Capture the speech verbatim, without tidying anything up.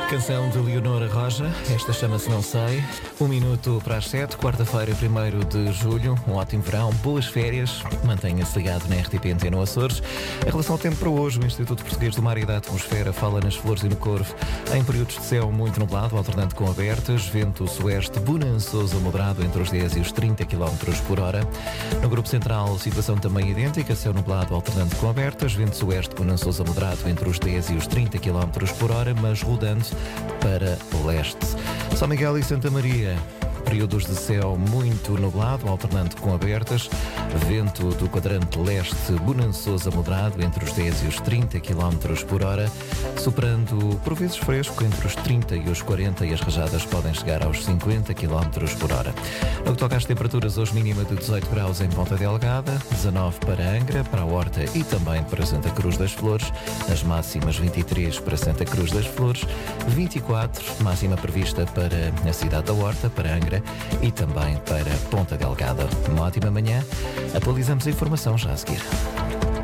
Canção de Leonora Roja, esta chama-se Não Sei. Um minuto para as sete, quarta-feira, primeiro de julho. Um ótimo verão, boas férias. Mantenha-se ligado na R T P Antena Açores. Em relação ao tempo para hoje, o Instituto Português do Mar e da Atmosfera fala nas Flores e no Corvo em períodos de céu muito nublado, alternando com abertas, vento sueste bonançoso a moderado entre os dez e os trinta quilómetros por hora. No Grupo Central, situação também idêntica, céu nublado alternando com abertas, vento sueste bonançoso a moderado entre os dez e os trinta quilómetros por hora, mas rodando para o leste. São Miguel e Santa Maria, períodos de céu muito nublado, alternando com abertas, vento do quadrante leste bonançoso a moderado entre os dez e os trinta quilómetros por hora, soprando por vezes fresco entre os trinta e os quarenta, e as rajadas podem chegar aos cinquenta quilómetros por hora. No que toca às temperaturas, hoje mínima de dezoito graus em Ponta Delgada, dezanove para Angra, para a Horta e também para Santa Cruz das Flores, as máximas vinte e três para Santa Cruz das Flores, vinte e quatro, máxima prevista para a cidade da Horta, para Angra e também para Ponta Delgada. Uma ótima manhã. Atualizamos a informação já a seguir.